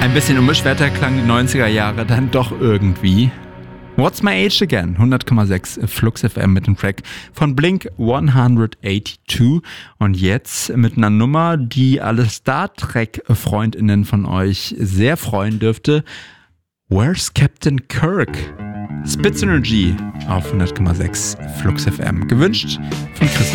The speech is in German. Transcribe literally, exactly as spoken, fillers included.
Ein bisschen unbeschwerter klang die neunziger Jahre dann doch irgendwie. What's My Age Again? hundert Komma sechs Flux F M mit dem Track von Blink hundertzweiundachtzig. Und jetzt mit einer Nummer, die alle Star Trek-FreundInnen von euch sehr freuen dürfte. Where's Captain Kirk? Spitz Energy auf hundert Komma sechs Flux F M. Gewünscht von Christoph.